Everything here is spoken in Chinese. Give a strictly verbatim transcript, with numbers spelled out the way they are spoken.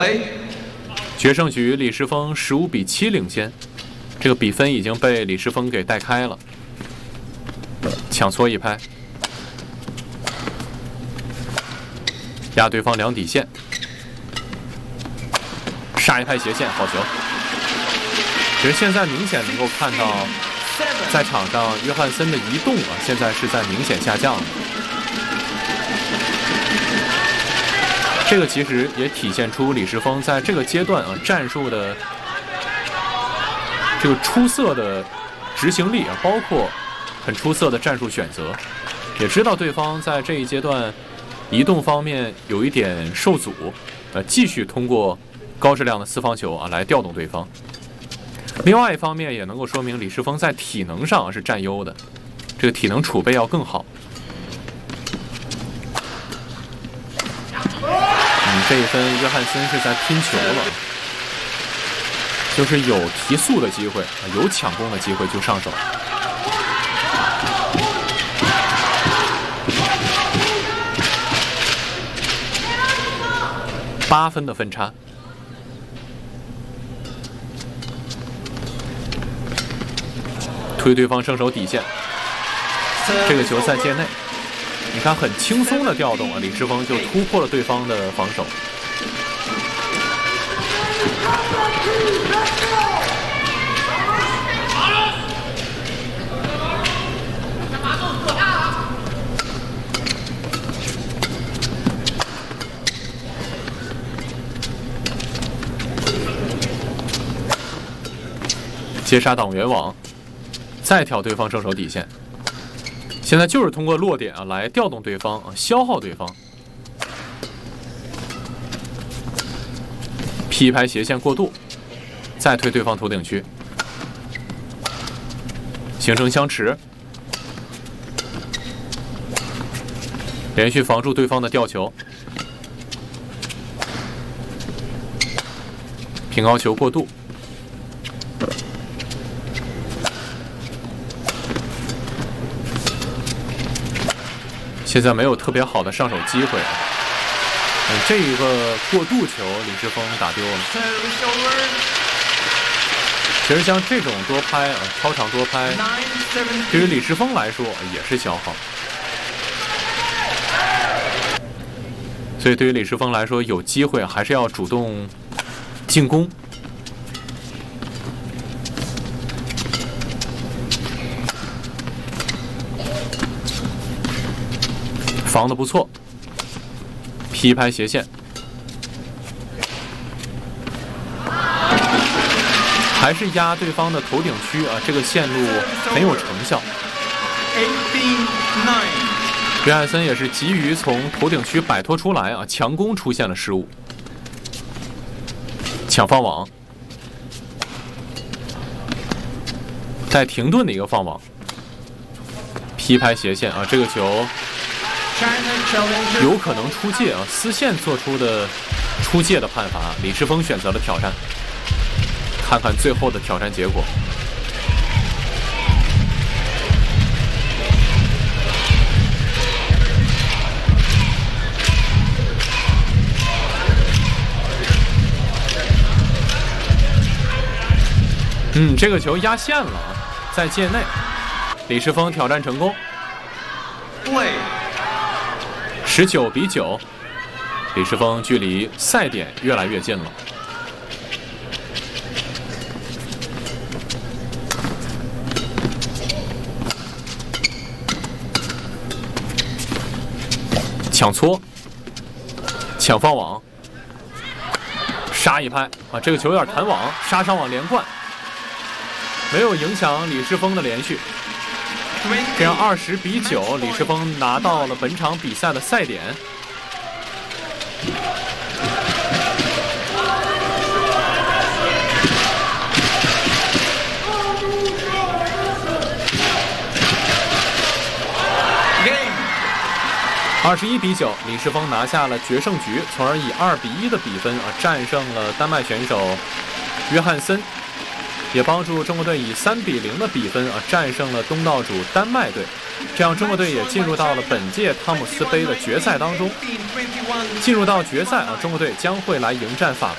决胜局李世峰十五比七领先，这个比分已经被李世峰给带开了。抢搓一拍，压对方两底线，杀一拍斜线，好球！其实现在明显能够看到，在场上约翰森的移动啊，现在是在明显下降的。这个其实也体现出李世峰在这个阶段啊战术的这个出色的执行力啊，包括很出色的战术选择，也知道对方在这一阶段移动方面有一点受阻，呃，继续通过高质量的四方球啊来调动对方。另外一方面也能够说明李世峰在体能上是占优的，这个体能储备要更好。嗯，这一分约翰森是在拼球了，就是有提速的机会，有抢攻的机会就上手。八分的分差。推对方生手底线，这个球在界内，你看很轻松的调动啊，李世峰就突破了对方的防守。接杀挡圆网，再挑对方正手底线。现在就是通过落点啊来调动对方啊，消耗对方。劈拍斜线过渡，再推对方头顶区，形成相持，连续防住对方的吊球，平高球过渡。现在没有特别好的上手机会，嗯，这一个过渡球李世峰打丢了。其实像这种多拍啊，超长多拍，对于李世峰来说也是消耗。所以对于李世峰来说，有机会还是要主动进攻。防得不错，劈拍斜线，还是压对方的头顶区啊，这个线路很有成效。约翰森也是急于从头顶区摆脱出来啊，强攻出现了失误，抢放网，带停顿的一个放网，劈拍斜线啊，这个球有可能出界啊，丝线做出的出界的判罚，李世峰选择了挑战，看看最后的挑战结果。嗯，这个球压线了，在界内，李世峰挑战成功。十九比九，李世峰距离赛点越来越近了。抢搓，抢放网，杀一拍啊！这个球有点弹网，杀上网连贯，没有影响李世峰的连续。这样二十比九，李世峰拿到了本场比赛的赛点。二十一比九，李世峰拿下了决胜局，从而以二比一的比分啊战胜了丹麦选手约翰森。也帮助中国队以三比零的比分啊战胜了东道主丹麦队，这样中国队也进入到了本届汤姆斯杯的决赛当中。进入到决赛啊，中国队将会来迎战法